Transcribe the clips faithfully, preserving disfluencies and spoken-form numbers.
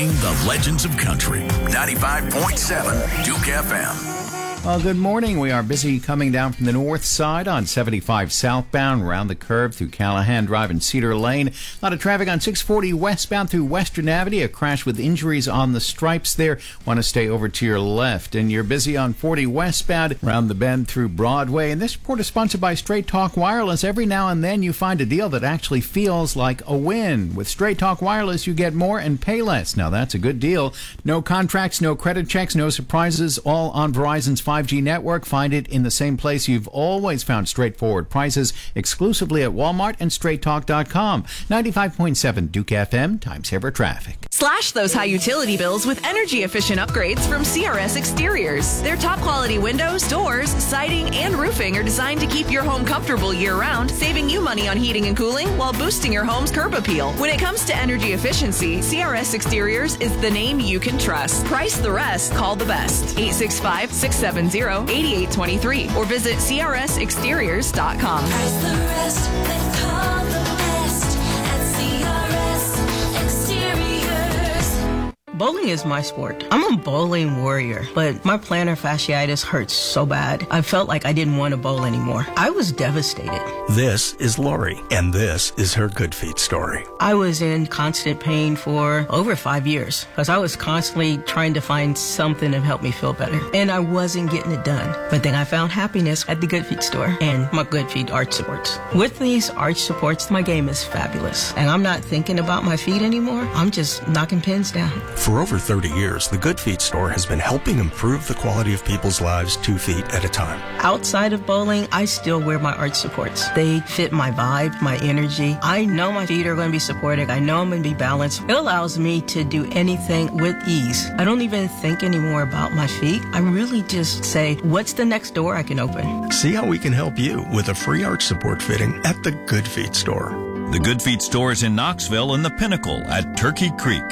Playing the legends of country. ninety-five point seven Duke F M. Well, good morning. We are busy coming down from the north side on seventy-five southbound, around the curve through Callahan Drive and Cedar Lane. A lot of traffic on six forty westbound through Western Avenue. A crash with injuries on the stripes there. Want to stay over to your left. And you're busy on forty westbound, around the bend through Broadway. And this report is sponsored by Straight Talk Wireless. Every now and then you find a deal that actually feels like a win. With Straight Talk Wireless, you get more and pay less. Now, that's a good deal. No contracts, no credit checks, no surprises, all on Verizon's five G network. Find it in the same place you've always found straightforward prices, exclusively at Walmart and straight talk dot com. ninety-five point seven Duke F M, time saver traffic. Slash those high utility bills with energy-efficient upgrades from C R S Exteriors. Their top-quality windows, doors, siding, and roofing are designed to keep your home comfortable year-round, saving you money on heating and cooling while boosting your home's curb appeal. When it comes to energy efficiency, C R S Exteriors is the name you can trust. Price the rest. Call the best. eight six five, six seven zero, eight eight two three or visit C R S exteriors dot com. Price the rest, then call the best at C R S Exteriors. Bowling is my sport. I'm a bowling warrior, but my plantar fasciitis hurts so bad. I felt like I didn't want to bowl anymore. I was devastated. This is Lori, and this is her Good Feet story. I was in constant pain for over five years because I was constantly trying to find something to help me feel better, and I wasn't getting it done. But then I found happiness at the Good Feet store and my Good Feet arch supports. With these arch supports, my game is fabulous, and I'm not thinking about my feet anymore. I'm just knocking pins down. For over thirty years, the Good Feet store has been helping improve the quality of people's lives two feet at a time. Outside of bowling, I still wear my arch supports. They fit my vibe, my energy. I know my feet are going to be supported. I know I'm going to be balanced. It allows me to do anything with ease. I don't even think anymore about my feet. I really just say, what's the next door I can open? See how we can help you with a free arch support fitting at the Good Feet store. The Good Feet store is in Knoxville and the Pinnacle at Turkey Creek.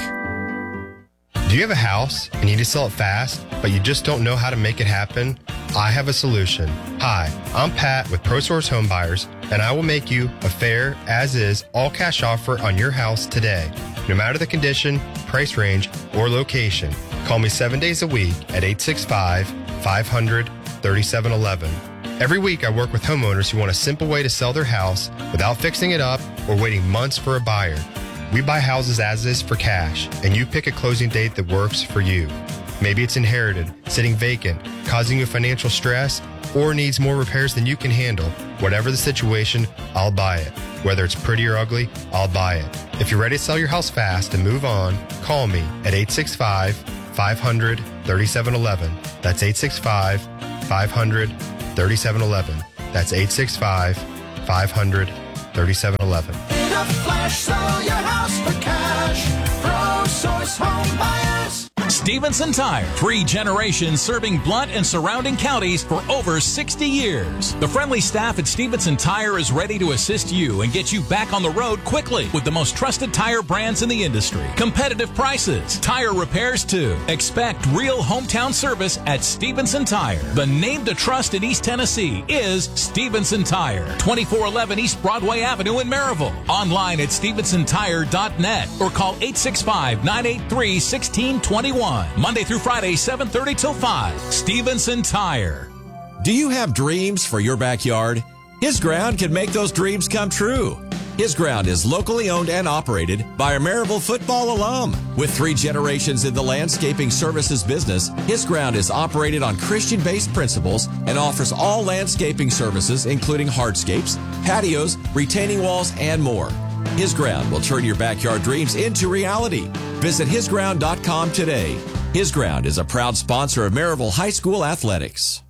Do you have a house and you need to sell it fast, but you just don't know how to make it happen? I have a solution. Hi, I'm Pat with ProSource Home Buyers, and I will make you a fair, as-is, all-cash offer on your house today. No matter the condition, price range, or location, call me seven days a week at eight six five, five hundred, thirty-seven eleven. Every week I work with homeowners who want a simple way to sell their house without fixing it up or waiting months for a buyer. We buy houses as is for cash, and you pick a closing date that works for you. Maybe it's inherited, sitting vacant, causing you financial stress, or needs more repairs than you can handle. Whatever the situation, I'll buy it. Whether it's pretty or ugly, I'll buy it. If you're ready to sell your house fast and move on, call me at eight six five, five hundred, thirty-seven eleven. That's eight six five, five hundred, thirty-seven eleven. That's eight six five, five hundred, thirty-seven eleven. In a flash, sell your house for cash. ProSource Home Buyers. Stevenson Tire, three generations serving Blount and surrounding counties for over sixty years. The friendly staff at Stevenson Tire is ready to assist you and get you back on the road quickly with the most trusted tire brands in the industry. Competitive prices, tire repairs too. Expect real hometown service at Stevenson Tire. The name to trust in East Tennessee is Stevenson Tire. twenty-four eleven East Broadway Avenue in Maryville. Online at stevenson tire dot net or call eight six five, nine eight three, one six two one. Monday through Friday, seven thirty till five. Stevenson Tire. Do you have dreams for your backyard? His Ground can make those dreams come true. His Ground is locally owned and operated by a Maryville football alum. With three generations in the landscaping services business, His Ground is operated on Christian-based principles and offers all landscaping services, including hardscapes, patios, retaining walls, and more. His Ground will turn your backyard dreams into reality. Visit his ground dot com today. His Ground is a proud sponsor of Maryville High School athletics.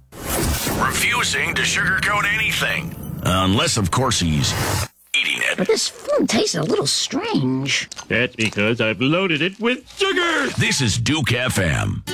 Refusing to sugarcoat anything. Unless, of course, he's eating it. But this food tastes a little strange. That's because I've loaded it with sugar. This is Duke F M.